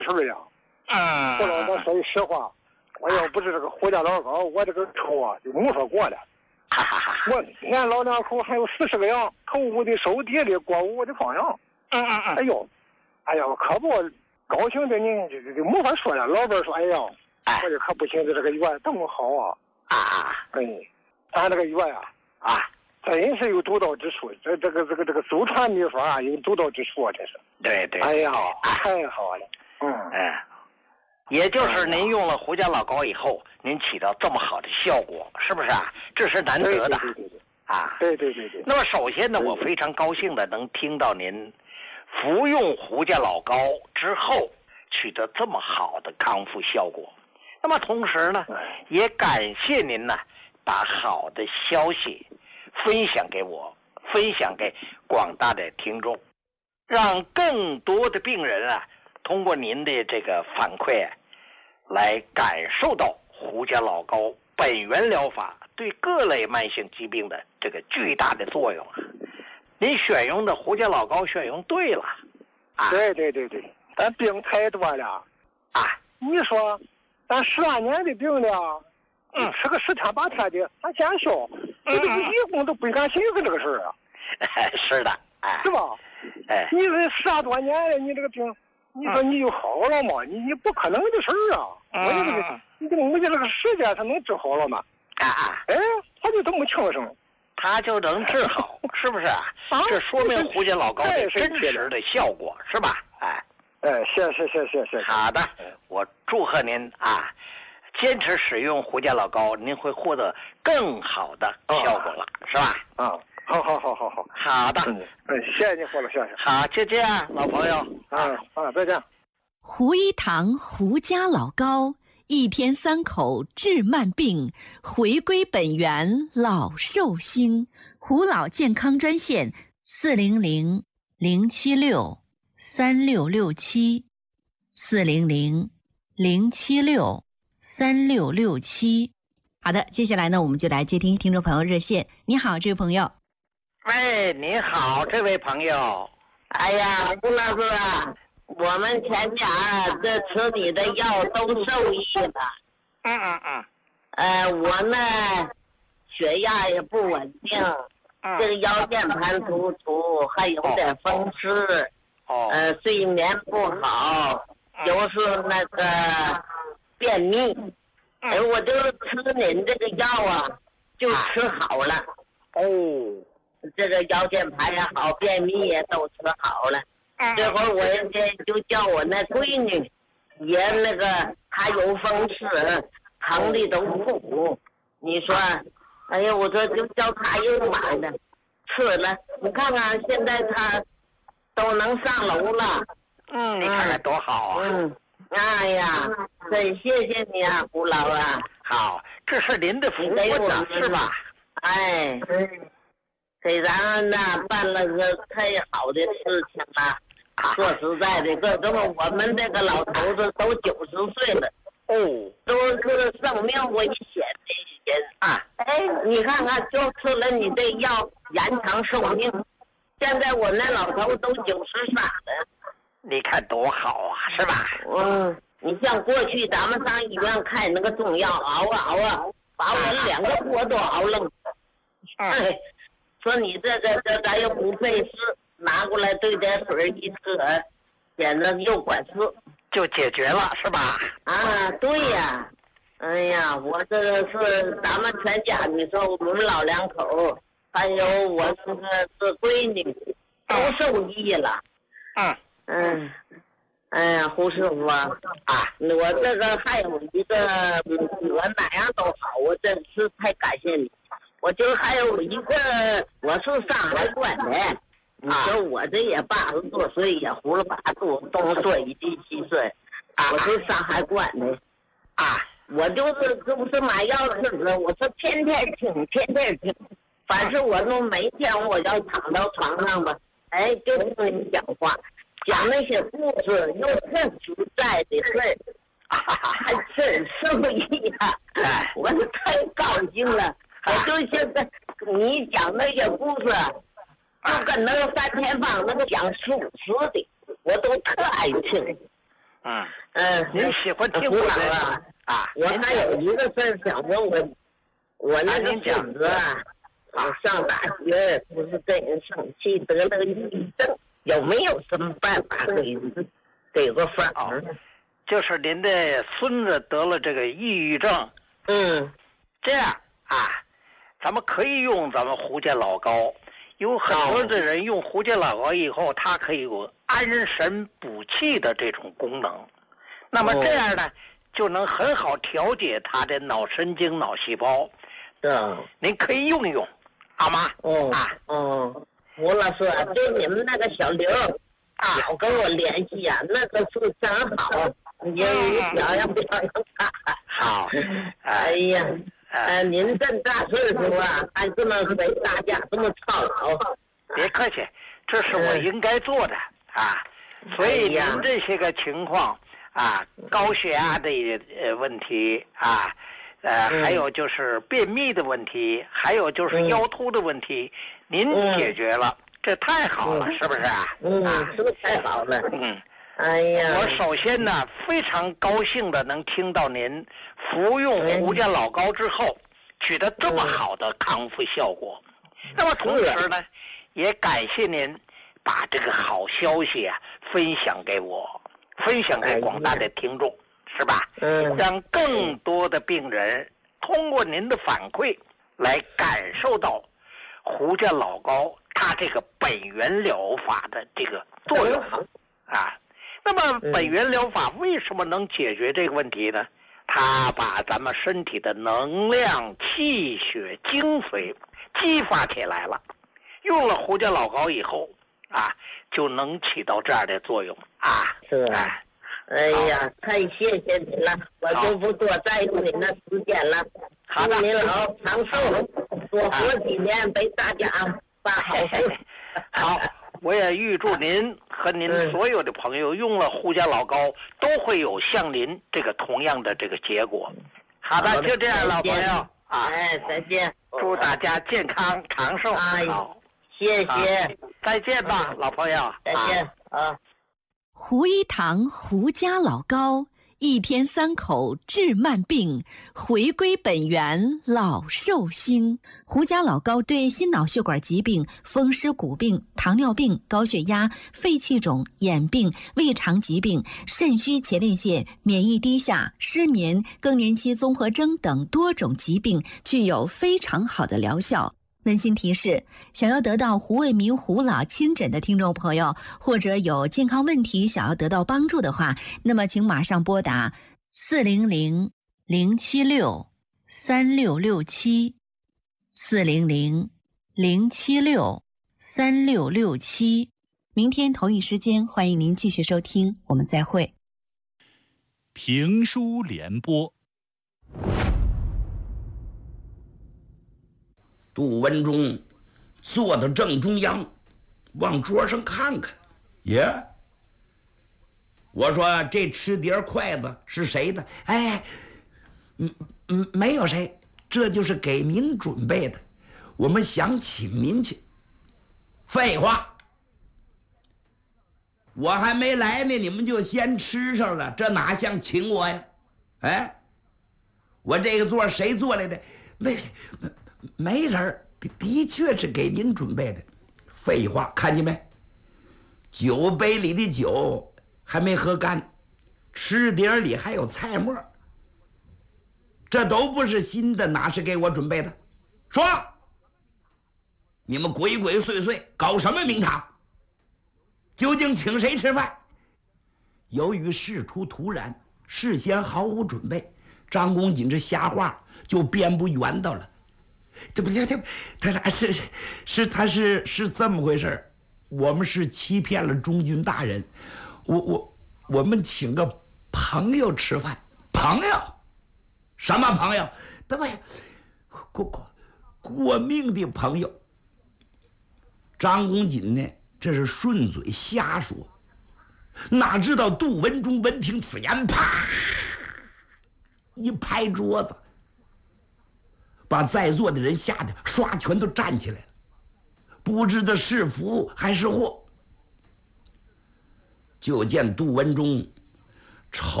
事呀。不然我说句实话，我要不是这个胡家老高，我这个抽啊就没法过了。我俺老两口还有40个羊，头屋的收地的过屋的放羊。哎呦，可不高兴的呢，就没法说了。老板说：“哎呀，我这可不行，这个园这么好啊！咱这个园真是有独到之处。这个祖传秘法有独到之处啊，这是。 对。 哎呀，太好了。 也就是您用了胡家老高以后，您起到这么好的效果，是不是啊？这是难得的。 对。 那么首先呢，我非常高兴的能听到您服用胡家老高之后取得这么好的康复效果。那么同时呢，也感谢您呢，把好的消息分享给我，分享给广大的听众，让更多的病人啊，通过您的这个反馈来感受到胡家老高本源疗法对各类慢性疾病的这个巨大的作用啊！您选用的胡家老高选用对了。 对，咱病太多了你说咱12年的病了，吃个10天8天的还见效，这个医工都不敢寻思这个事儿啊。 是的， 是吧？你这10多年了，你这个病，你说你就好了吗？你不可能的事儿啊！你这个时间它能治好了吗？他就这么轻松， 他就能治好，是不是啊？这说明胡家老高的真实的效果，是吧？ 谢。 好的，我祝贺您坚持使用胡家老高，您会获得更好的效果了，是吧？ 好。 好的， 谢谢你，胡老先生。 好，就这样，老朋友。 再见。 胡一堂胡家老高，1天3口治慢病，回归本源老寿星。胡老健康专线400-076-3667，400-076-3667。好的，接下来呢，我们就来接听听众朋友热线。你好，这位朋友。 喂，你好，这位朋友。 哎呀，胡老师啊，我们全家这吃你的药都受益了。我呢，血压也不稳定，这个腰间盘突出，还有点风湿。睡眠不好，有时那个便秘。我就吃您这个药就吃好了。这个腰间盘也好，便秘也都吃好了。这会儿我就叫我那闺女，也那个她有风湿，疼的都哭。你说，哎呀，我说就叫她又买了，吃了。你看看现在她都能上楼了。 你看看多好啊！ 哎呀，真谢谢你啊，胡老啊！ 好，这是您的福分呐，是吧？ 给咱呢办了个太好的事情了。说实在的，这么我们这个老头子都90岁了，都是生命危险的人你看看，就吃了你这药，延长寿命。现在我那老头都93了。 你看多好啊，是吧？ 你像过去咱们上医院开那个中药，熬把我2个锅都熬愣。说你这咱又不费事，拿过来兑点水一喝，简直又管事， 就解决了，是吧？ 对呀。哎呀，我这个是咱们全家，你说我们老两口，还有我这个是闺女，都受益了。哎呀，胡师傅我这个还有一个，我哪样都好，我真是太感谢你。我就还有一个，我是上海关的，你说我这也80多岁，也胡了8度，东说一句西说，我是上海关的我就是这不是买药吃的，我是天天听，反正我都每天我要躺到床上吧，就听你讲话。讲那些故事又特实在的事儿，还真受益我太高兴了。我就现在你讲那些故事，就跟那个3天坊那个讲书似的，我都特爱听。 您喜欢听我的啊？ 我还有一个事儿想问我那个孙子上大学不是跟人生气得了个抑郁症，有没有什么办法给个法儿？ 就是您的孙子得了这个抑郁症，这样咱们可以用咱们胡家老膏。有很多的人用胡家老膏以后，它可以有安神补气的这种功能。那么这样呢，就能很好调节他的脑神经、脑细胞。您可以用一用，好吗？ 吴老师，对你们那个小刘老跟我联系那个是真好，你想要不要他？ 好， 哎呀。您这么大岁数还这么为大家这么操劳， 别客气，这是我应该做的所以您这些个情况高血压的问题还有就是便秘的问题，还有就是腰突的问题，您解决了，这太好了，是不是是不是太好了？哎呀， 我首先呢非常高兴的能听到您服用胡家老膏之后取得这么好的康复效果。那么同时呢，也感谢您把这个好消息分享给我，分享给广大的听众，是吧？让更多的病人通过您的反馈来感受到胡家老膏它这个本源疗法的这个作用那么本源疗法为什么能解决这个问题呢？它把咱们身体的能量、气血、精髓激发起来了。用了胡家老膏以后就能起到这样的作用是哎呀，太谢谢你了，我就不多在乎你那时间了。 好的， 祝你老长寿，多活几年，为大家办好事。 好，我也预祝您和您所有的朋友用了胡家老膏都会有像您这个同样的这个结果。好的，就这样，老朋友再见， 祝大家健康长寿。好， 谢谢， 再见吧，老朋友， 再见胡一堂胡家老膏，一天3口治慢病，回归本源老寿星。胡家老膏对心脑血管疾病、风湿骨病、糖尿病、高血压、肺气肿、眼病、胃肠疾病、肾虚前列腺、免疫低下、失眠、更年期综合征等多种疾病具有非常好的疗效。温馨提示：想要得到胡卫民胡老亲诊的听众朋友，或者有健康问题想要得到帮助的话，那么请马上拨打400-076-3667 400-076-3667。明天同一时间，欢迎您继续收听，我们再会。 评书联播。 杜文忠坐到正中央，往桌上看看，我说这吃碟筷子是谁的？没有谁，这就是给您准备的，我们想请您去。废话，我还没来呢，你们就先吃上了，这哪像请我呀？我这个座谁坐来的？没人，的确是给您准备的。废话，看见没？酒杯里的酒还没喝干，吃碟里还有菜沫，这都不是新的，哪是给我准备的？说，你们鬼鬼祟祟搞什么名堂？究竟请谁吃饭？由于事出突然，事先毫无准备，张公瑾这瞎话就编不圆道了。这不，他是这么回事，我们是欺骗了中军大人，我们请个朋友吃饭。朋友？什么朋友？对不过命的朋友。张公瑾呢，这是顺嘴瞎说，哪知道杜文忠闻听此言，啪一拍桌子，把在座的人吓得唰全都站起来了，不知道是福还是祸。就见杜文忠超